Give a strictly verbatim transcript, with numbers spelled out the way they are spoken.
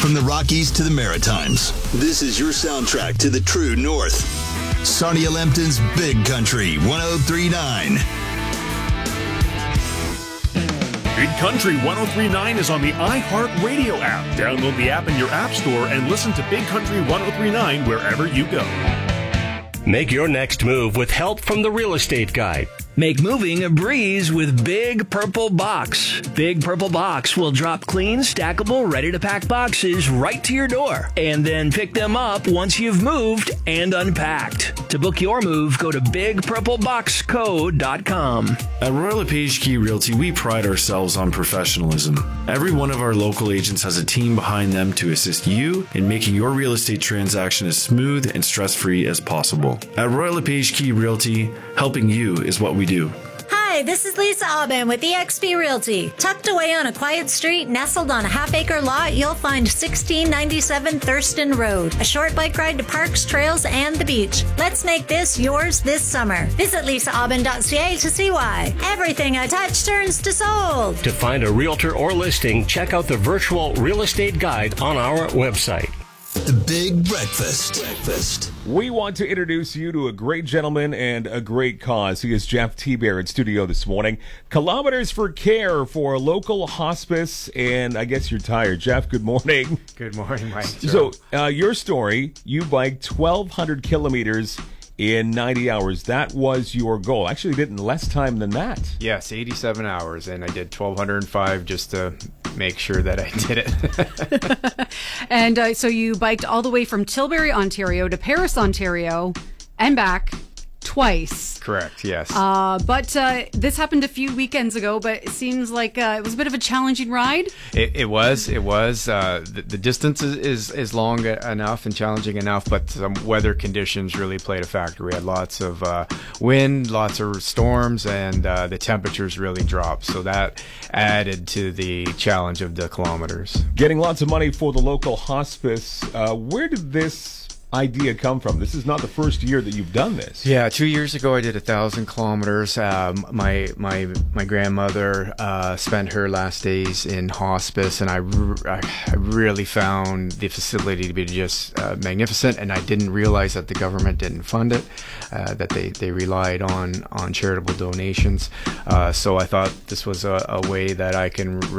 From the Rockies to the Maritimes, this is your soundtrack to the true North. Sarnia Lambton's Big Country one oh three point nine. Big Country one oh three point nine is on the iHeartRadio app. Download the app in your app store and listen to Big Country one oh three point nine wherever you go. Make your next move with help from the Real Estate Guide. Make moving a breeze with Big Purple Box. Big Purple Box will drop clean, stackable, ready-to-pack boxes right to your door and then pick them up once you've moved and unpacked. To book your move, go to big purple box co dot com. At Royal LePage Key Realty, we pride ourselves on professionalism. Every one of our local agents has a team behind them to assist you in making your real estate transaction as smooth and stress-free as possible. At Royal LePage Key Realty, helping you is what we do. Hi, this is Lisa Aubin with E X P Realty. Tucked away on a quiet street, nestled on a half-acre lot, you'll find sixteen ninety-seven Thurston Road. A short bike ride to parks, trails, and the beach. Let's make this yours this summer. Visit lisa aubin dot c a to see why. Everything I touch turns to sold. To find a realtor or listing, check out the virtual real estate guide on our website. The Big Breakfast. Breakfast. We want to introduce you to a great gentleman and a great cause. He is Jeff T-Bear in studio this morning. Kilometers for Care for local hospice, and I guess you're tired. Jeff, good morning. Good morning, Mike. So, uh, your story, you biked twelve hundred kilometers in ninety hours. That was your goal. Actually, did it in less time than that. Yes, eighty-seven hours, and I did twelve oh five just to make sure that I did it. And uh, so you biked all the way from Tilbury, Ontario to Paris, Ontario, and back twice. Correct, yes. Uh, but uh, this happened a few weekends ago, but it seems like uh, it was a bit of a challenging ride. It, it was, it was. Uh, the, the distance is, is, is long enough and challenging enough, but some weather conditions really played a factor. We had lots of uh, wind, lots of storms, and uh, the temperatures really dropped. So that added to the challenge of the kilometers. Getting lots of money for the local hospice. Uh, where did this idea come from? This is not the first year that you've done this. Yeah, two years ago I did a thousand kilometers. Um, my my my grandmother uh, spent her last days in hospice, and I, r- I really found the facility to be just uh, magnificent. And I didn't realize that the government didn't fund it, uh, that they, they relied on on charitable donations. Uh, so I thought this was a, a way that I can